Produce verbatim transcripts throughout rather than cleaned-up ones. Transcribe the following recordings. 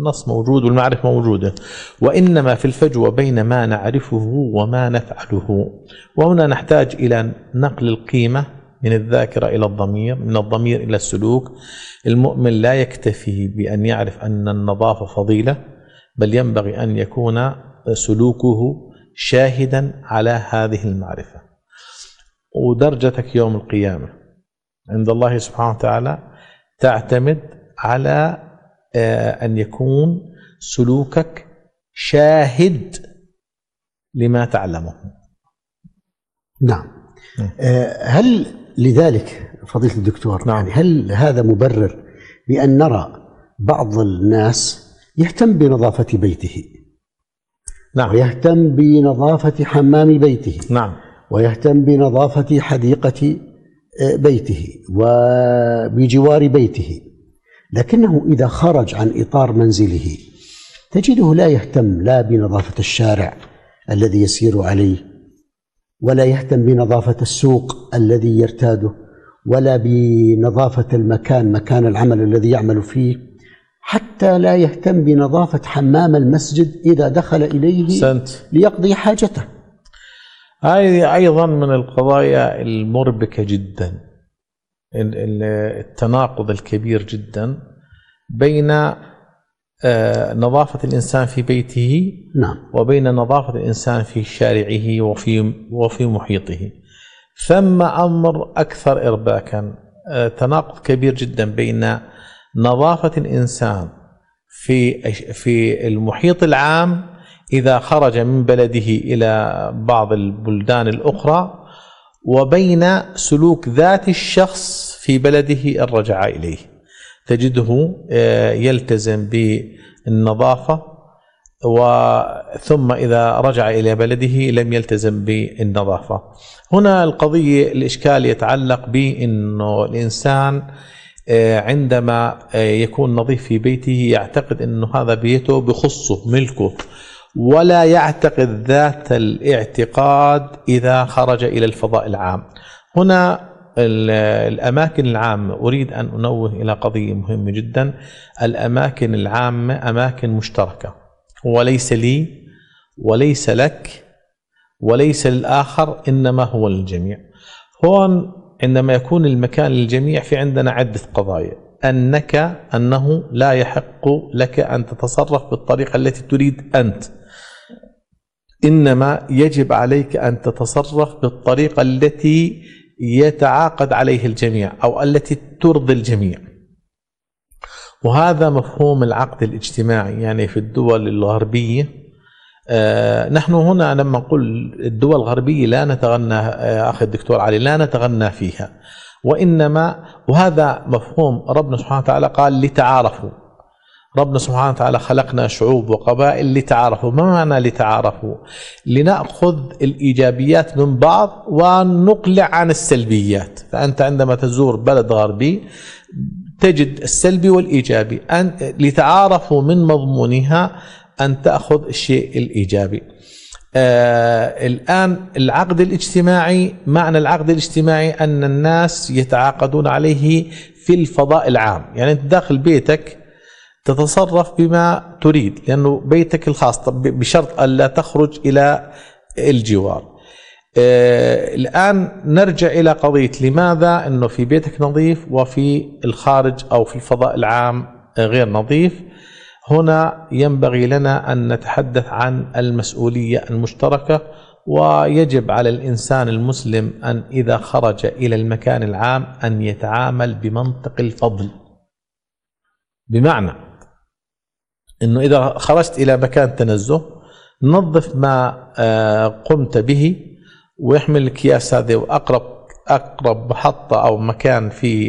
النص موجود والمعرفة موجودة، وإنما في الفجوة بين ما نعرفه وما نفعله. وهنا نحتاج إلى نقل القيمة من الذاكرة إلى الضمير، من الضمير إلى السلوك. المؤمن لا يكتفي بأن يعرف أن النظافة فضيلة، بل ينبغي أن يكون سلوكه شاهدا على هذه المعرفة. ودرجتك يوم القيامة عند الله سبحانه وتعالى تعتمد على أن يكون سلوكك شاهد لما تعلمه. نعم. هل لذلك فضيلة الدكتور، نعم. يعني هل هذا مبرر بأن نرى بعض الناس يهتم بنظافة بيته، نعم، ويهتم بنظافة حمام بيته، نعم، ويهتم بنظافة حديقة بيته وبجوار بيته، لكنه إذا خرج عن إطار منزله تجده لا يهتم لا بنظافة الشارع الذي يسير عليه، ولا يهتم بنظافة السوق الذي يرتاده، ولا بنظافة المكان مكان العمل الذي يعمل فيه، حتى لا يهتم بنظافة حمام المسجد إذا دخل إليه سنت. ليقضي حاجته. هذه أيضا من القضايا المربكة جدا، التناقض الكبير جدا بين نظافة الإنسان في بيته نعم. وبين نظافة الإنسان في شارعه وفي وفي محيطه. ثم أمر أكثر إرباكا، تناقض كبير جدا بين نظافة الإنسان في في المحيط العام إذا خرج من بلده إلى بعض البلدان الأخرى، وبين سلوك ذات الشخص في بلده الرجع إليه. تجده يلتزم بالنظافة، ثم إذا رجع إلى بلده لم يلتزم بالنظافة. هنا القضية الإشكال يتعلق بأنه الإنسان عندما يكون نظيف في بيته يعتقد أنه هذا بيته بخصه ملكه، ولا يعتقد ذات الاعتقاد إذا خرج إلى الفضاء العام. هنا الأماكن العامة، أريد أن أنوه إلى قضية مهمة جدا. الأماكن العامة أماكن مشتركة، وليس لي وليس لك وليس للآخر، إنما هو للجميع. هون عندما يكون المكان للجميع في عندنا عدة قضايا. أنك أنه لا يحق لك أن تتصرف بالطريقة التي تريد أنت، إنما يجب عليك أن تتصرف بالطريقة التي يتعاقد عليه الجميع أو التي ترضي الجميع. وهذا مفهوم العقد الاجتماعي. يعني في الدول الغربية، آه نحن هنا لما نقول الدول الغربية لا نتغنى، آه أخي الدكتور علي، لا نتغنى فيها، وإنما وهذا مفهوم ربنا سبحانه وتعالى قال لتعارفوا. ربنا سبحانه وتعالى خلقنا شعوب وقبائل لتعارفوا. ما معنى لتعارفوا؟ لنأخذ الإيجابيات من بعض ونقلع عن السلبيات. فأنت عندما تزور بلد غربي تجد السلبي والإيجابي، أن لتعارفوا من مضمونها أن تأخذ الشيء الإيجابي. آه الآن العقد الاجتماعي، معنى العقد الاجتماعي أن الناس يتعاقدون عليه في الفضاء العام. يعني أنت داخل بيتك تتصرف بما تريد لأنه بيتك الخاص، بشرط ألا تخرج إلى الجوار. آه الآن نرجع إلى قضية لماذا أنه في بيتك نظيف وفي الخارج أو في الفضاء العام غير نظيف. هنا ينبغي لنا أن نتحدث عن المسؤولية المشتركة، ويجب على الإنسان المسلم أن إذا خرج إلى المكان العام أن يتعامل بمنطق الفضل. بمعنى أنه إذا خرجت إلى مكان تنزه نظف ما قمت به، ويحمل الأكياس هذه وأقرب أقرب محطة أو مكان في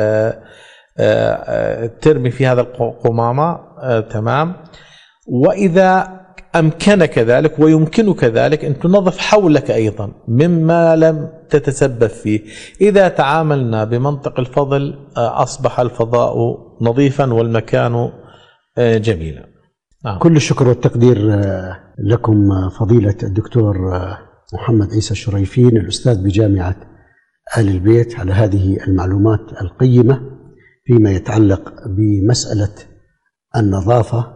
ترمي في هذا القمامة، تمام. وإذا أمكنك ذلك ويمكنك ذلك أن تنظف حولك أيضا مما لم تتسبب فيه. إذا تعاملنا بمنطق الفضل أصبح الفضاء نظيفا والمكان جميلا. آه. كل الشكر والتقدير لكم فضيلة الدكتور محمد عيسى الشريفين، الأستاذ بجامعة آل البيت، على هذه المعلومات القيمة فيما يتعلق بمسألة النظافة